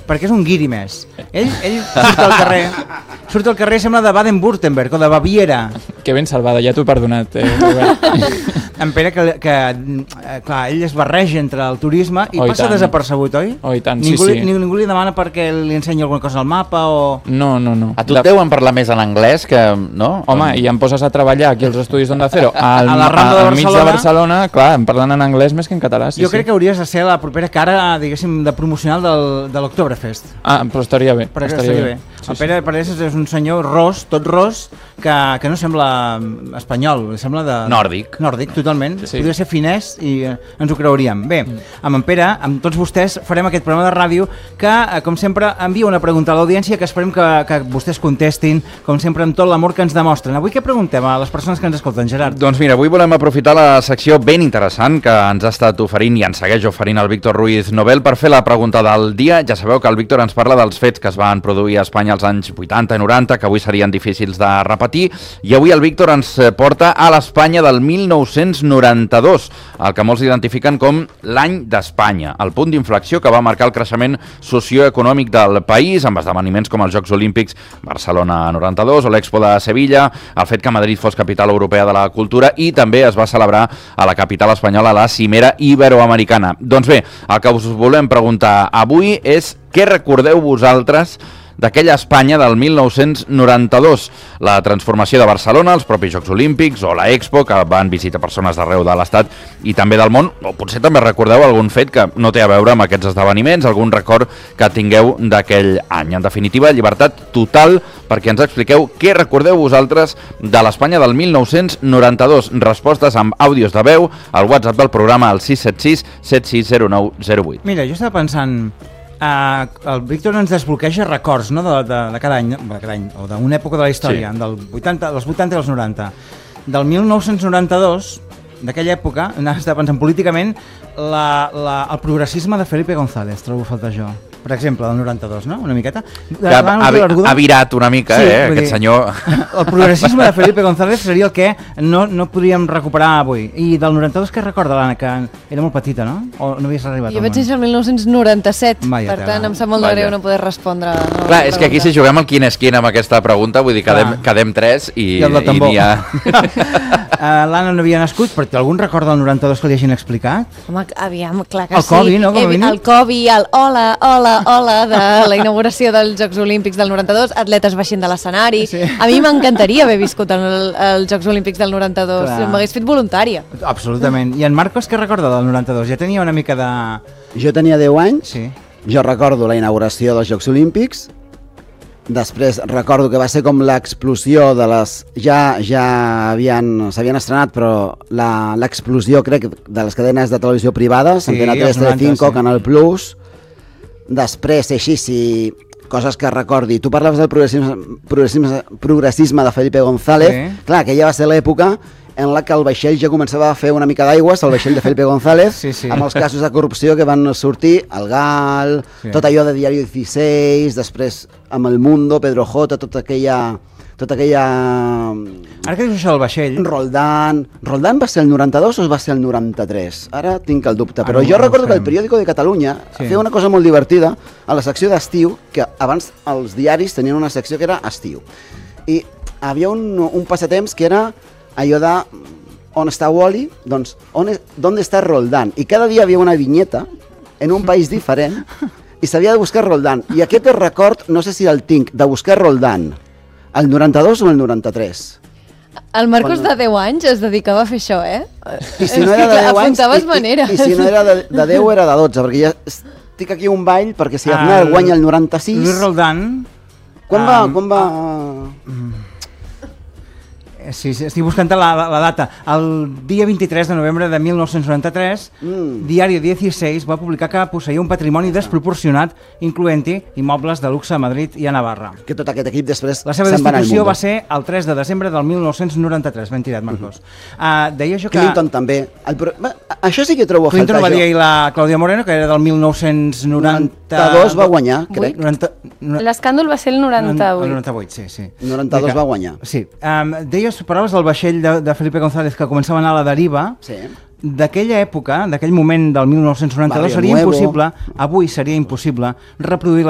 perquè és un guiri més. Ell surt al carrer i sembla de Baden-Württemberg o de Baviera. Que ben salvada, ja t'ho he perdonat, En Pere, que clar, ell es barreja entre el turisme i passa desapercebut, oi? Oh, i tant, ningú li demana perquè li ensenyi alguna cosa al mapa o... No. A tu et deuen parlar més en anglès que... no? Home, i em poses a treballar aquí als estudis d'Onda Cero, a la Rambla al mig de Barcelona, clar, em parlen en anglès més que en català. Jo crec que hauries de ser la propera cara, diguéssim, de promocional de l'Oktoberfest. Però estaria bé. Estaria bé. El Pere Parés és un senyor ros, tot ros, que no sembla espanyol, sembla de... Nòrdic. Nòrdic, totalment. Podria ser finès i ens ho creuríem. Bé, amb en Pere, amb tots vostès, farem aquest programa de ràdio que, com sempre, envia una pregunta a l'audiència que esperem que vostès contestin, com sempre, amb tot l'amor que ens demostren. Avui què preguntem a les persones que ens escolten, Gerard? Doncs mira, avui volem aprofitar la secció ben interessant que ens ha estat oferint i ens segueix oferint el Víctor Ruiz Nobel per fer la pregunta del dia. Ja sabeu que el Víctor ens parla dels fets que es van produir a Espanya als anys 80 i 90, que avui serien difícils de repetir, i avui el Víctor ens porta a l'Espanya del 1992, el que molts identifiquen com l'any d'Espanya, el punt d'inflexió que va marcar el creixement socioeconòmic del país, amb esdeveniments com els Jocs Olímpics Barcelona 92 o l'Expo de Sevilla, el fet que Madrid fos capital europea de la cultura i també es va celebrar a la capital espanyola la Cimera Iberoamericana. Doncs bé, el que us volem preguntar avui és què recordeu vosaltres d'aquella Espanya del 1992, la transformació de Barcelona, els propis Jocs Olímpics o la Expo, que van visitar persones d'arreu de l'Estat i també del món, o potser també recordeu algun fet que no té a veure amb aquests esdeveniments, algun record que tingueu d'aquell any. En definitiva, llibertat total perquè ens expliqueu què recordeu vosaltres de l'Espanya del 1992. Respostes amb àudios de veu al WhatsApp del programa al 676 760908. Mira, jo estava pensant... el Víctor ens desbloqueja records, no? de cada any, o d'una època de la història, dels 80 i els 90. Del 1992, d'aquella època, estava pensant políticament, el progressisme de Felipe González, trobo a faltar jo. Per exemple, del 92, no? Una miqueta. Ha virat una mica, sí, aquest senyor. El progressisme de Felipe González seria el que no podríem recuperar avui. I del 92 què recorda l'Anna? Que era molt petita, no? O no havies arribat? Jo vaig néixer el 1997, per tant em sap molt de greu no poder respondre. Clar, és que aquí si juguem al quin és quin amb aquesta pregunta, vull dir, quedem 3 i n'hi ha... L'Anna no havia nascut, però té algun record del 92 que li hagin explicat? Home, aviam, clar que sí. El Covi, no? El Covi, el hola de la inauguració dels Jocs Olímpics del 92, atletes baixint de l'escenari. Sí. A mi m'encantaria haver viscut els Jocs Olímpics del 92, m'hagués fet voluntària. Absolutament. I en Marcos què recorda del 92? Ja tenia una mica de... Jo tenia 10 anys, sí. Jo recordo la inauguració dels Jocs Olímpics. Després recordo que va ser com l'explosió de les... Ja s'havien estrenat, però l'explosió, crec, de les cadenes de televisió privades, Antena 3, Telecinco, Canal Plus. Després, així, coses que recordi. Tu parlaves del progressisme de Felipe González. Sí. Clar, aquella va ser l'època en la que el vaixell ja començava a fer una mica d'aigües, el vaixell de Felipe González, sí. Amb els casos de corrupció que van sortir, el GAL, tot allò de Diario 16, després amb el Mundo, Pedro J, tota aquella... Ara que dius això del vaixell... Roldán va ser el 92 o va ser el 93? Ara tinc el dubte, però jo recordo que el Periódico de Catalunya feia una cosa molt divertida a la secció d'estiu, que abans els diaris tenien una secció que era estiu, i havia un passatemps que era allò de on està Wally, doncs on està Roldán, i cada dia havia una vinyeta en un país diferent i s'havia de buscar Roldán, i aquest record, no sé si el tinc, de buscar Roldán el 92 o el 93. El Marcos de 10 anys es dedicava a fer això, I si no era de 10 anys, i si no era de 10 era de 12, perquè ja estic aquí un ball, perquè si Aznar guanya el 96... Luis Roldán... Quan va... Sí, estic buscant la data. El dia 23 de novembre de 1993, Diario 16 va publicar que posseïa un patrimoni desproporcionat, incloent-hi immobles de luxe a Madrid i a Navarra. Que tot aquest equip després la seva destitució va ser el 3 de desembre del 1993. Ben tirat, Marcos. Deia jo que... Clinton també. Això sí que trobo a faltar. Clinton va dir ahir la Clàudia Moreno, que era del 1992 va guanyar, crec. L'escàndol va ser el 98. El 98, sí. 92 va guanyar. Sí. Deia parlaves del vaixell de Felipe González que començava a anar a la deriva. Sí. D'aquella època, d'aquell moment del 1992, seria impossible, avui seria impossible reproduir